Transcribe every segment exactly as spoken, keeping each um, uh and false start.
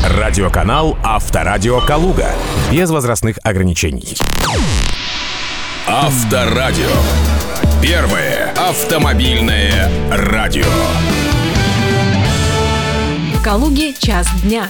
Радиоканал «Авторадио Калуга». Без возрастных ограничений. Авторадио. Первое автомобильное радио. В Калуге час дня.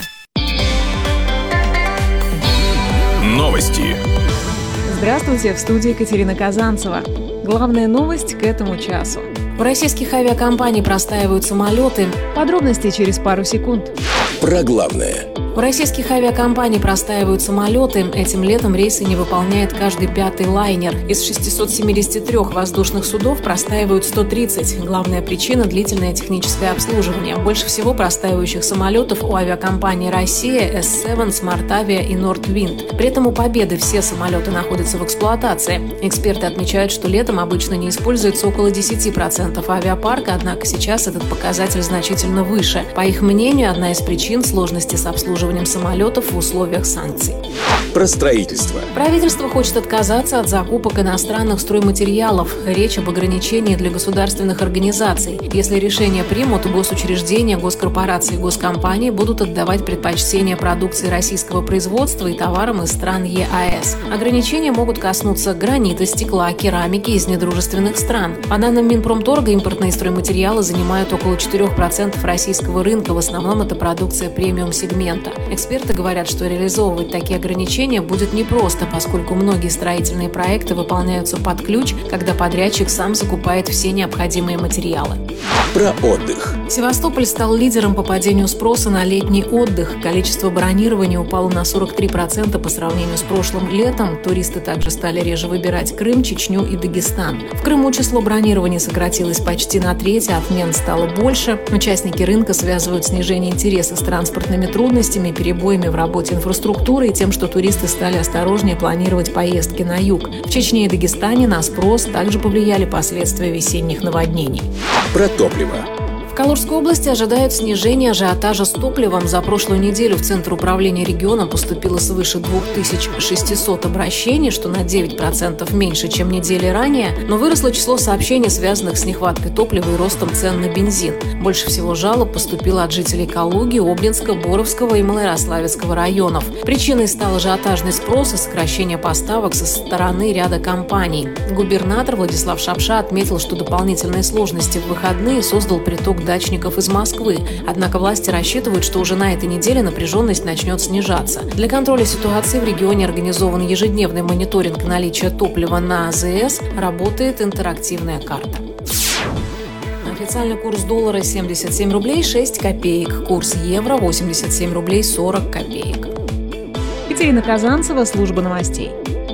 Новости. Здравствуйте, в студии Екатерина Казанцева. Главная новость к этому часу. У российских авиакомпаний простаивают самолеты. Подробности через пару секунд. Про главное. У российских авиакомпаний простаивают самолеты. Этим летом рейсы не выполняет каждый пятый лайнер. Из шестисот семидесяти трёх воздушных судов простаивают сто тридцать. Главная причина – длительное техническое обслуживание. Больше всего простаивающих самолетов у авиакомпаний «Россия», эс семь, «Смартавиа» и «Нордвинд». При этом у «Победы» все самолеты находятся в эксплуатации. Эксперты отмечают, что летом обычно не используется около десяти процентов авиапарка, однако сейчас этот показатель значительно выше. По их мнению, одна из причин – сложности с обслуживанием самолетов в условиях санкций. Про строительство. Правительство хочет отказаться от закупок иностранных стройматериалов. Речь об ограничении для государственных организаций. Если решение примут, госучреждения, госкорпорации и госкомпании будут отдавать предпочтение продукции российского производства и товарам из стран е а эс. Ограничения могут коснуться гранита, стекла, керамики из недружественных стран. По данным Минпромторга, импортные стройматериалы занимают около четырёх процентов российского рынка. В основном это продукция премиум-сегмента. Эксперты говорят, что реализовывать такие ограничения будет непросто, поскольку многие строительные проекты выполняются под ключ, когда подрядчик сам закупает все необходимые материалы. Про отдых. Севастополь стал лидером по падению спроса на летний отдых. Количество бронирования упало на сорок три процента по сравнению с прошлым летом. Туристы также стали реже выбирать Крым, Чечню и Дагестан. В Крыму число бронирования сократилось почти на треть, а отмен стало больше. Участники рынка связывают снижение интереса с транспортными трудностями, перебоями в работе инфраструктуры и тем, что туристы стали осторожнее планировать поездки на юг. В Чечне и Дагестане на спрос также повлияли последствия весенних наводнений. Про топливо. В Калужской области ожидают снижения ажиотажа с топливом. За прошлую неделю в Центр управления регионом поступило свыше две тысячи шестьсот обращений, что на девять процентов меньше, чем недели ранее, но выросло число сообщений, связанных с нехваткой топлива и ростом цен на бензин. Больше всего жалоб поступило от жителей Калуги, Обнинска, Боровского и Малоярославецкого районов. Причиной стал ажиотажный спрос и сокращение поставок со стороны ряда компаний. Губернатор Владислав Шапша отметил, что дополнительные сложности в выходные создал приток дачников из Москвы. Однако власти рассчитывают, что уже на этой неделе напряженность начнет снижаться. Для контроля ситуации в регионе организован ежедневный мониторинг наличия топлива на а зэ эс, работает интерактивная карта. Официальный курс доллара семьдесят семь рублей шесть копеек, курс евро восемьдесят семь рублей сорок копеек. Екатерина Казанцева, служба новостей.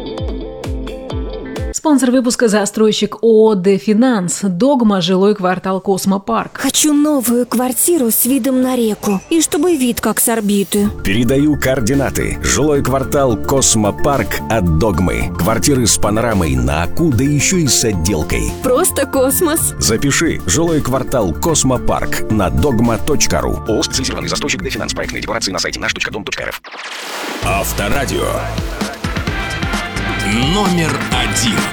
Спонсор выпуска — застройщик ООО «Дефинанс». «Догма», жилой квартал «Космопарк». Хочу новую квартиру с видом на реку. И чтобы вид как с орбиты. Передаю координаты. Жилой квартал «Космопарк» от «Догмы». Квартиры с панорамой на Аку, да еще и с отделкой. Просто космос. Запиши. Жилой квартал «Космопарк» на догма точка ру. ООО «Специализированный застройщик «Дефинанс». Проектные декларации на сайте наш точка дом точка эр эф. Авторадио. Номер один.